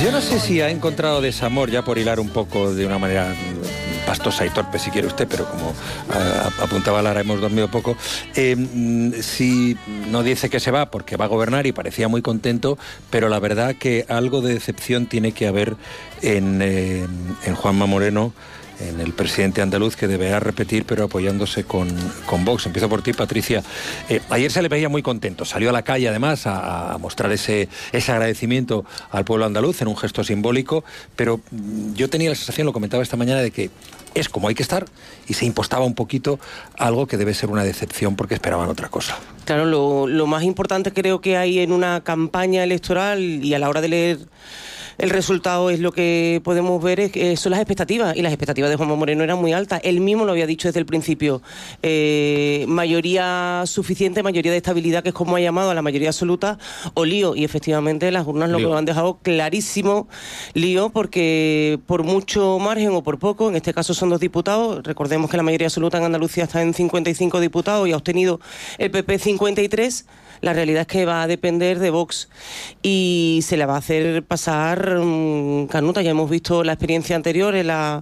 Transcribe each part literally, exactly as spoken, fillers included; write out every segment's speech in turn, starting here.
Yo no sé si ha encontrado desamor, ya por hilar un poco de una manera pastosa y torpe si quiere usted, pero como uh, apuntaba Lara, hemos dormido poco, eh, si no dice que se va porque va a gobernar y parecía muy contento, pero la verdad que algo de decepción tiene que haber en, eh, en Juanma Moreno, en el presidente andaluz, que deberá repetir, pero apoyándose con, con Vox. Empiezo por ti, Patricia. Eh, ayer se le veía muy contento, salió a la calle además a, a mostrar ese, ese agradecimiento al pueblo andaluz en un gesto simbólico, pero yo tenía la sensación, lo comentaba esta mañana, de que es como hay que estar, y se impostaba un poquito algo que debe ser una decepción porque esperaban otra cosa. Claro, lo, lo más importante creo que hay en una campaña electoral y a la hora de leer el resultado es lo que podemos ver, es que son las expectativas, y las expectativas de Juanma Moreno eran muy altas. Él mismo lo había dicho desde el principio. Eh, mayoría suficiente, mayoría de estabilidad, que es como ha llamado a la mayoría absoluta, o lío. Y efectivamente las urnas lío. Lo han dejado clarísimo, lío, porque por mucho margen o por poco, en este caso son dos diputados, recordemos que la mayoría absoluta en Andalucía está en cincuenta y cinco diputados y ha obtenido el P P cincuenta y tres, la realidad es que va a depender de Vox y se le va a hacer pasar um, canuta. Ya hemos visto la experiencia anterior en, la,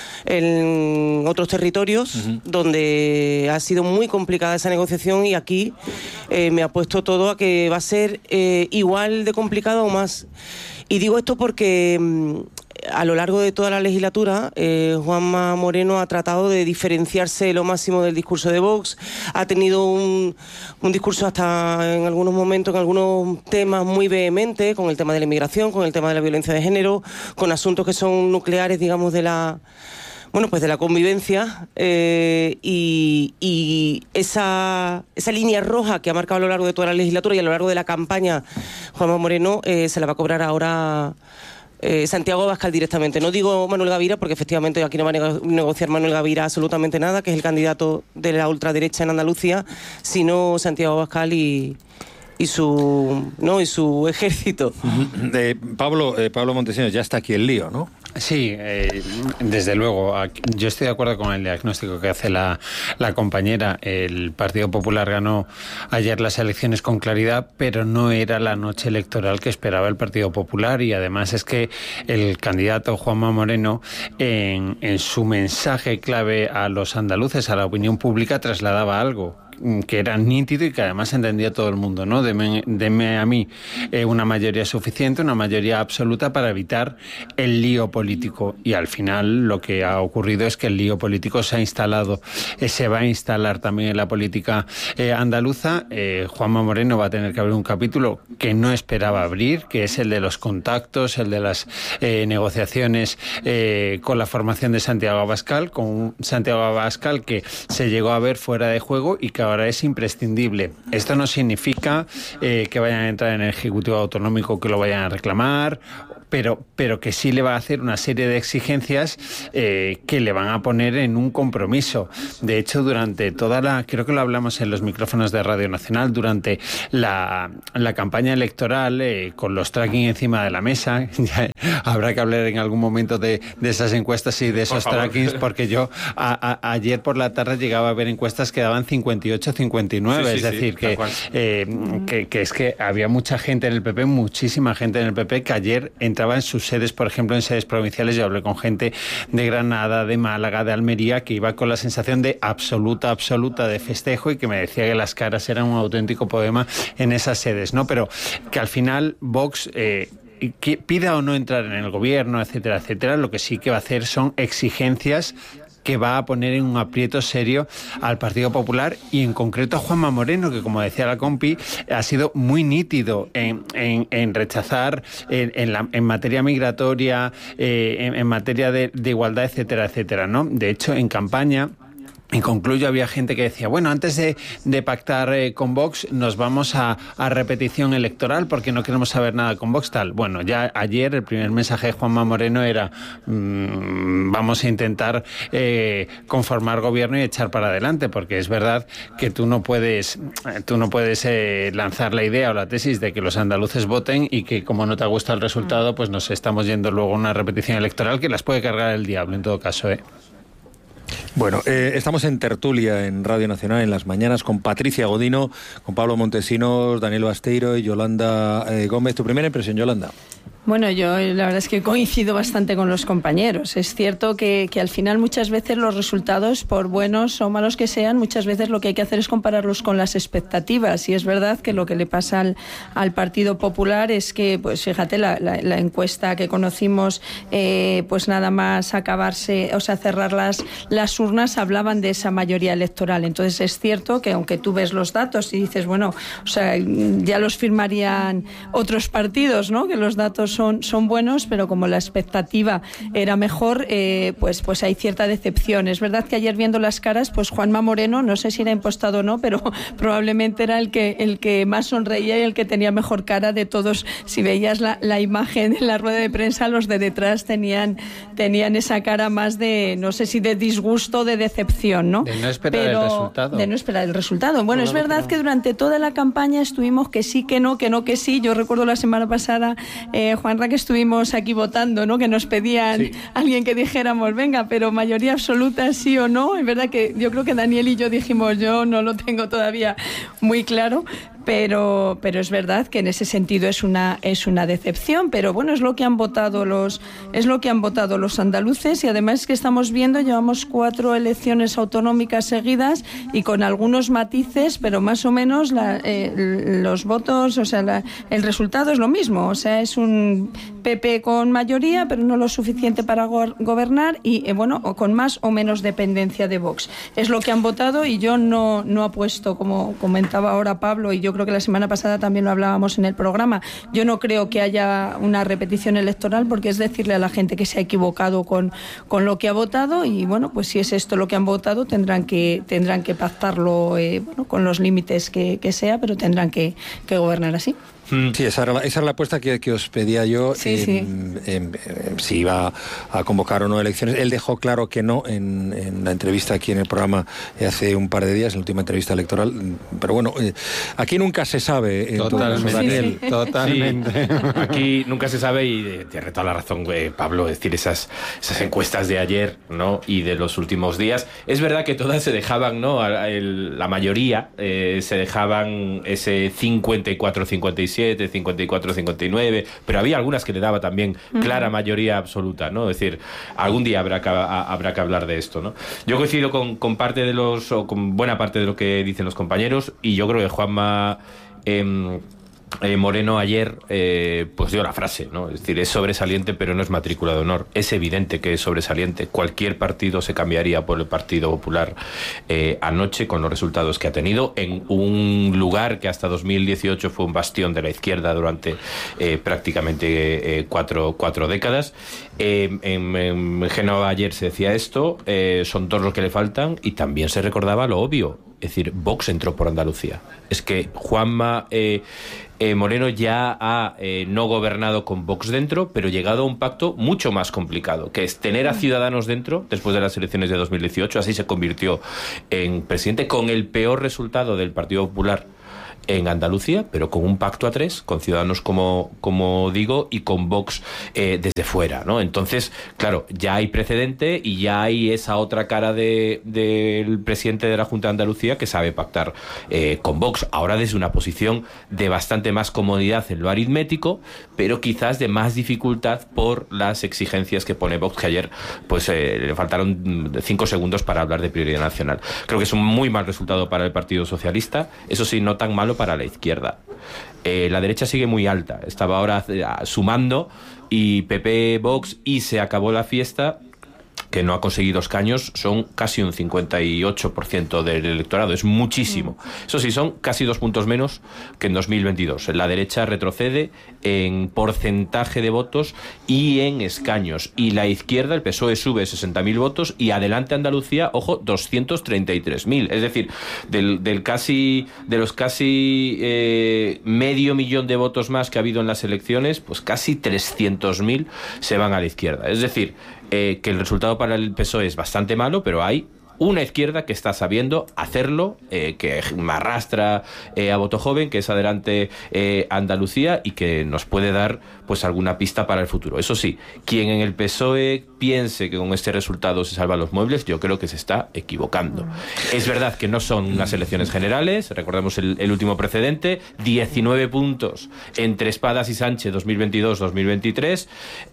en otros territorios, uh-huh, donde ha sido muy complicada esa negociación, y aquí eh, me ha puesto todo a que va a ser eh, igual de complicado o más. Y digo esto porque um, a lo largo de toda la legislatura, eh, Juanma Moreno ha tratado de diferenciarse lo máximo del discurso de Vox, ha tenido un, un discurso hasta en algunos momentos, en algunos temas muy vehemente, con el tema de la inmigración, con el tema de la violencia de género, con asuntos que son nucleares, digamos, de la... bueno, pues de la convivencia, eh, y, y esa, esa línea roja que ha marcado a lo largo de toda la legislatura y a lo largo de la campaña Juanma Moreno, eh, se la va a cobrar ahora eh, Santiago Abascal directamente. No digo Manuel Gavira, porque efectivamente aquí no va a nego- negociar Manuel Gavira absolutamente nada, que es el candidato de la ultraderecha en Andalucía, sino Santiago Abascal y... y su no y su ejército. Eh, Pablo, eh, Pablo Montesinos, ya está aquí el lío, ¿no? Sí, eh, desde luego. Yo estoy de acuerdo con el diagnóstico que hace la, la compañera. El Partido Popular ganó ayer las elecciones con claridad, pero no era la noche electoral que esperaba el Partido Popular, y además es que el candidato Juanma Moreno, en, en su mensaje clave a los andaluces, a la opinión pública, trasladaba algo que era nítido y que además entendía todo el mundo, ¿no? Deme, deme a mí eh, una mayoría suficiente, una mayoría absoluta para evitar el lío político. Y al final lo que ha ocurrido es que el lío político se ha instalado, eh, se va a instalar también en la política eh, andaluza. Eh, Juanma Moreno va a tener que abrir un capítulo que no esperaba abrir, que es el de los contactos, el de las eh, negociaciones eh, con la formación de Santiago Abascal, con un Santiago Abascal que se llegó a ver fuera de juego y que ahora es imprescindible. Esto no significa eh, que vayan a entrar en el Ejecutivo Autonómico, que lo vayan a reclamar, pero, pero que sí le va a hacer una serie de exigencias eh, que le van a poner en un compromiso. De hecho, durante toda la, creo que lo hablamos en los micrófonos de Radio Nacional, durante la, la campaña electoral, eh, con los tracking encima de la mesa, ya habrá que hablar en algún momento de, de esas encuestas y de esos por trackings, porque yo a, a, ayer por la tarde llegaba a ver encuestas que daban cincuenta y ocho, cincuenta y nueve, sí, sí, es decir, sí, que, eh, que, que es que había mucha gente en el P P, muchísima gente en el P P, que ayer entraba en sus sedes, por ejemplo, en sedes provinciales. Yo hablé con gente de Granada, de Málaga, de Almería, que iba con la sensación de absoluta, absoluta de festejo, y que me decía que las caras eran un auténtico poema en esas sedes, ¿no? Pero que al final Vox... Eh, que pida o no entrar en el gobierno, etcétera, etcétera, lo que sí que va a hacer son exigencias que va a poner en un aprieto serio al Partido Popular, y en concreto a Juanma Moreno, que, como decía la compi, ha sido muy nítido en, en, en rechazar en, en, la, en materia migratoria, eh, en, en materia de, de igualdad, etcétera, etcétera, ¿no? De hecho, en campaña... Y concluyo, había gente que decía, bueno, antes de, de pactar eh, con Vox, nos vamos a, a repetición electoral porque no queremos saber nada con Vox, tal. Bueno, ya ayer el primer mensaje de Juanma Moreno era, mmm, vamos a intentar eh, conformar gobierno y echar para adelante, porque es verdad que tú no puedes, tú no puedes eh, lanzar la idea o la tesis de que los andaluces voten y que, como no te gusta el resultado, pues nos estamos yendo luego a una repetición electoral que las puede cargar el diablo en todo caso, ¿eh? Bueno, eh, estamos en tertulia en Radio Nacional en las mañanas con Patricia Godino, con Pablo Montesinos, Daniel Basteiro y Yolanda eh, Gómez. ¿Tu primera impresión, Yolanda? Bueno, yo la verdad es que coincido bastante con los compañeros. Es cierto que, que al final muchas veces los resultados, por buenos o malos que sean, muchas veces lo que hay que hacer es compararlos con las expectativas. Y es verdad que lo que le pasa al, al Partido Popular es que, pues fíjate, la, la, la encuesta que conocimos, eh, pues nada más acabarse, o sea, cerrar las, las urnas, hablaban de esa mayoría electoral. Entonces es cierto que aunque tú ves los datos y dices, bueno, o sea, ya los firmarían otros partidos, ¿no? Que los datos Son, son buenos, pero como la expectativa era mejor, eh, pues, pues hay cierta decepción. Es verdad que ayer viendo las caras, pues Juanma Moreno, no sé si era impostado o no, pero probablemente era el que, el que más sonreía y el que tenía mejor cara de todos. Si veías la, la imagen en la rueda de prensa, los de detrás tenían, tenían esa cara más de, no sé si de disgusto, de decepción, ¿no? De no esperar pero, el resultado. De no esperar el resultado. Bueno, no, es no, verdad no. que durante toda la campaña estuvimos que sí, que no, que no, que sí. Yo recuerdo la semana pasada, eh, Juanra, que estuvimos aquí votando, ¿no? Que nos pedían sí. alguien que dijéramos, venga, pero mayoría absoluta sí o no. Es verdad que yo creo que Daniel y yo dijimos, yo no lo tengo todavía muy claro, pero pero es verdad que en ese sentido es una es una decepción, pero bueno, es lo que han votado los es lo que han votado los andaluces. Y además es que estamos viendo, llevamos cuatro elecciones autonómicas seguidas y con algunos matices, pero más o menos la, eh, los votos, o sea, la, el resultado es lo mismo, o sea, es un P P con mayoría, pero no lo suficiente para go- gobernar y eh, bueno, o con más o menos dependencia de Vox. Es lo que han votado y yo no no apuesto, como comentaba ahora Pablo, y yo creo que la semana pasada también lo hablábamos en el programa, yo no creo que haya una repetición electoral, porque es decirle a la gente que se ha equivocado con, con lo que ha votado y bueno, pues si es esto lo que han votado, tendrán que tendrán que pactarlo eh, bueno, con los límites que, que sea, pero tendrán que, que gobernar así. Sí, esa era la, esa era la apuesta que, que os pedía yo, sí, eh, sí. eh, eh, si iba a convocar o no elecciones. Él dejó claro que no en, en la entrevista aquí en el programa eh, hace un par de días, en la última entrevista electoral, pero bueno, eh, aquí nunca se sabe. Eh, Totalmente, todo eso, Daniel. sí, sí. Totalmente. Sí, aquí nunca se sabe y tiene toda la razón, eh, Pablo, es decir, esas, esas encuestas de ayer, ¿no? Y de los últimos días, es verdad que todas se dejaban, ¿no? A, el, la mayoría eh, se dejaban ese cincuenta y cuatro cincuenta y siete, cincuenta y cuatro cincuenta y nueve, pero había algunas que le daba también clara mayoría absoluta, ¿no? Es decir, algún día habrá que, a, habrá que hablar de esto, ¿no? Yo coincido con, con parte de los, o con buena parte de lo que dicen los compañeros, y yo creo que Juanma eh, Eh, Moreno ayer eh, pues dio la frase, ¿no? Es decir, es sobresaliente pero no es matrícula de honor. Es evidente que es sobresaliente. Cualquier partido se cambiaría por el Partido Popular eh, anoche con los resultados que ha tenido en un lugar que hasta dos mil dieciocho fue un bastión de la izquierda durante eh, prácticamente eh, cuatro, cuatro décadas. Eh, en, en Génova ayer se decía esto, eh, son dos los que le faltan, y también se recordaba lo obvio. Es decir, Vox entró por Andalucía. Es que Juanma eh, eh, Moreno ya ha eh, no gobernado con Vox dentro, pero llegado a un pacto mucho más complicado, que es tener a Ciudadanos dentro después de las elecciones de dos mil dieciocho. Así se convirtió en presidente con el peor resultado del Partido Popular en Andalucía, pero con un pacto a tres, con Ciudadanos, como, como digo, y con Vox eh, desde fuera, ¿no? Entonces, claro, ya hay precedente y ya hay esa otra cara de, del presidente de la Junta de Andalucía que sabe pactar eh, con Vox, ahora desde una posición de bastante más comodidad en lo aritmético, pero quizás de más dificultad por las exigencias que pone Vox, que ayer pues eh, le faltaron cinco segundos para hablar de prioridad nacional. Creo que es un muy mal resultado para el Partido Socialista, eso sí, no tan malo para la izquierda. Eh, la derecha sigue muy alta, estaba ahora sumando, y P P, Vox y Se Acabó la Fiesta, que no ha conseguido escaños, son casi un cincuenta y ocho por ciento del electorado, es muchísimo. Eso sí, son casi dos puntos menos que en dos mil veintidós. La derecha retrocede en porcentaje de votos y en escaños, y la izquierda, el P S O E, sube sesenta mil votos, y Adelante Andalucía, ojo, doscientos treinta y tres mil. Es decir, del, del casi, de los casi eh, medio millón de votos más que ha habido en las elecciones, pues casi trescientos mil se van a la izquierda. Es decir, eh, que el resultado para el P S O E es bastante malo, pero hay una izquierda que está sabiendo hacerlo, eh, que arrastra eh, a voto joven, que es Adelante eh, Andalucía, y que nos puede dar pues alguna pista para el futuro. Eso sí, quien en el P S O E piense que con este resultado se salvan los muebles, yo creo que se está equivocando. Es verdad que no son unas elecciones generales, recordemos el, el último precedente, diecinueve puntos entre Espadas y Sánchez dos mil veintidós dos mil veintitrés,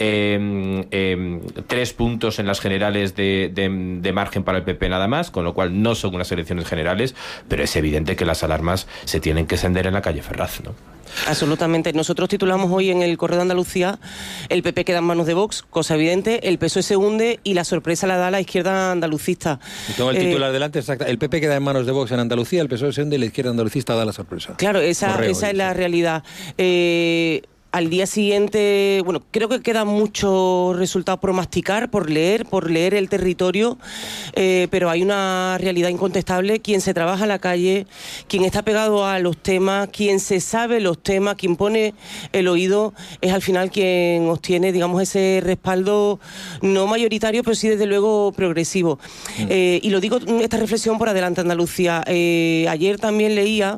eh, eh, tres puntos en las generales de, de, de margen para el P P nada más, con lo cual no son unas elecciones generales, pero es evidente que las alarmas se tienen que encender en la calle Ferraz, ¿no? Absolutamente. Nosotros titulamos hoy en el Correo de Andalucía: el P P queda en manos de Vox, cosa evidente, el P S O E se hunde y la sorpresa la da la izquierda andalucista. Y tengo el titular eh, delante, exacto. El P P queda en manos de Vox en Andalucía, el P S O E se hunde y la izquierda andalucista da la sorpresa. Claro, esa, Correo, esa es la realidad. Eh... Al día siguiente, bueno, creo que quedan muchos resultados por masticar, por leer, por leer el territorio, eh, pero hay una realidad incontestable. Quien se trabaja en la calle, quien está pegado a los temas, quien se sabe los temas, quien pone el oído, es al final quien obtiene, digamos, ese respaldo no mayoritario, pero sí desde luego progresivo. Mm. Eh, y lo digo, esta reflexión por Adelante Andalucía. Eh, ayer también leía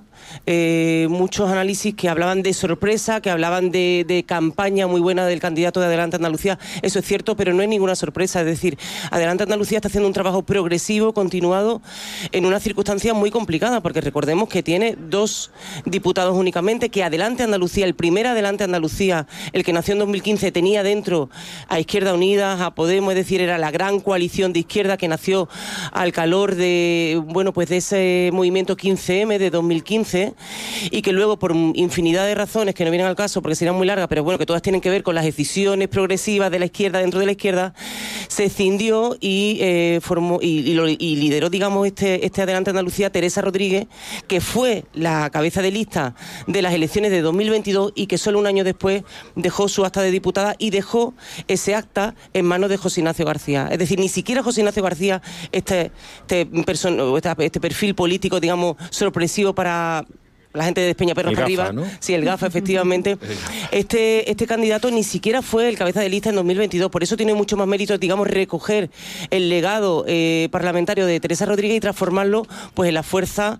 eh, muchos análisis que hablaban de sorpresa, que hablaban de De, de campaña muy buena del candidato de Adelante Andalucía. Eso es cierto, pero no es ninguna sorpresa. Es decir, Adelante Andalucía está haciendo un trabajo progresivo, continuado, en una circunstancia muy complicada, porque recordemos que tiene dos diputados únicamente, que Adelante Andalucía, el primer Adelante Andalucía, el que nació en dos mil quince, tenía dentro a Izquierda Unida, a Podemos, es decir, era la gran coalición de izquierda que nació al calor de, bueno, pues de ese movimiento quince eme de dos mil quince, y que luego, por infinidad de razones que no vienen al caso, porque serían muy larga, pero bueno, que todas tienen que ver con las decisiones progresivas de la izquierda dentro de la izquierda, se escindió y eh, formó y, y, lo, y lideró, digamos, este, este Adelante Andalucía Teresa Rodríguez, que fue la cabeza de lista de las elecciones de dos mil veintidós y que solo un año después dejó su acta de diputada y dejó ese acta en manos de José Ignacio García. Es decir, ni siquiera José Ignacio García, este, este, person- este perfil político, digamos, sorpresivo para la gente de Despeñaperros para arriba, ¿no? Sí, el GAFA, efectivamente. Este, este candidato ni siquiera fue el cabeza de lista en dos mil veintidós, por eso tiene mucho más mérito, digamos, recoger el legado eh, parlamentario de Teresa Rodríguez y transformarlo pues en la fuerza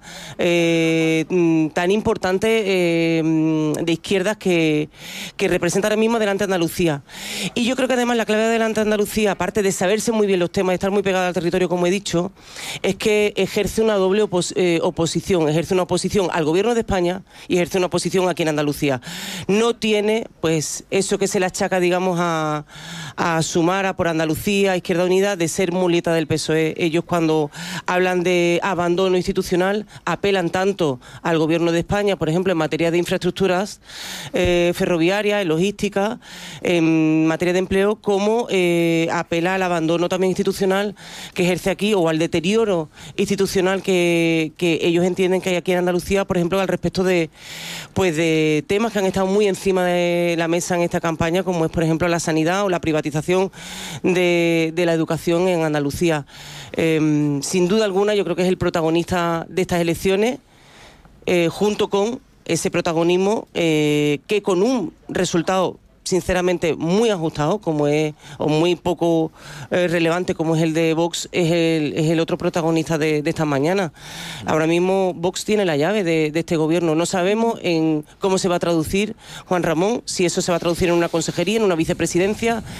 eh, tan importante eh, de izquierdas que, que representa ahora mismo Adelante Andalucía. Y yo creo que además la clave de Adelante Andalucía, aparte de saberse muy bien los temas, de estar muy pegada al territorio, como he dicho, es que ejerce una doble opos- eh, oposición, ejerce una oposición al gobierno de España y ejerce una oposición aquí en Andalucía. No tiene, pues, eso que se le achaca, digamos, a, a Sumar, a Por Andalucía, a Izquierda Unida, de ser muleta del P S O E. Ellos, cuando hablan de abandono institucional, apelan tanto al gobierno de España, por ejemplo, en materia de infraestructuras eh, ferroviarias, en logística, en materia de empleo, como eh, apela al abandono también institucional que ejerce aquí, o al deterioro institucional que, que ellos entienden que hay aquí en Andalucía, por ejemplo, al respecto de, pues, de temas que han estado muy encima de la mesa en esta campaña, como es, por ejemplo, la sanidad o la privatización de, de la educación en Andalucía. Eh, sin duda alguna, yo creo que es el protagonista de estas elecciones, eh, junto con ese protagonismo eh, que con un resultado sinceramente muy ajustado, como es, o muy poco eh, relevante, como es el de Vox, es el, es el otro protagonista de, de esta mañana. Ahora mismo Vox tiene la llave de, de este gobierno. No sabemos en cómo se va a traducir, Juan Ramón, si eso se va a traducir en una consejería, en una vicepresidencia,